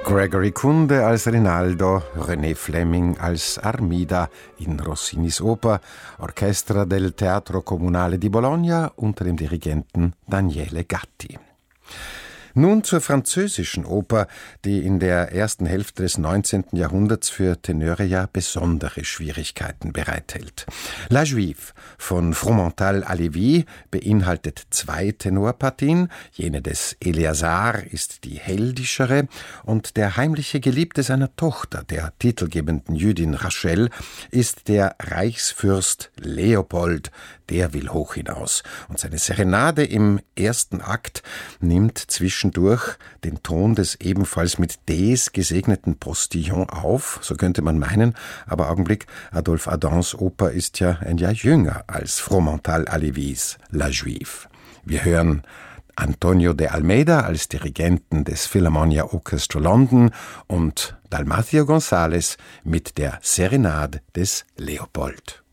Gregory Kunde als Rinaldo, René Fleming als Armida in Rossinis Oper, Orchestra del Teatro Comunale di Bologna unter dem Dirigenten Daniele Gatti. Nun zur französischen Oper, die in der ersten Hälfte des 19. Jahrhunderts für Tenöre ja besondere Schwierigkeiten bereithält. La Juive von Fromental-Halévy beinhaltet 2 Tenorpartien. Jene des Eleazar ist die heldischere und der heimliche Geliebte seiner Tochter, der titelgebenden Jüdin Rachel, ist der Reichsfürst Leopold. Der will hoch hinaus. Und seine Serenade im ersten Akt nimmt zwischendurch den Ton des ebenfalls mit Ds gesegneten Postillon auf, so könnte man meinen, aber Augenblick, Adolphe Adams Oper ist ja ein Jahr jünger als Fromental-Halévys La Juive. Wir hören Antonio de Almeida als Dirigenten des Philharmonia Orchestra London und Dalmacio González mit der Serenade des Leopold.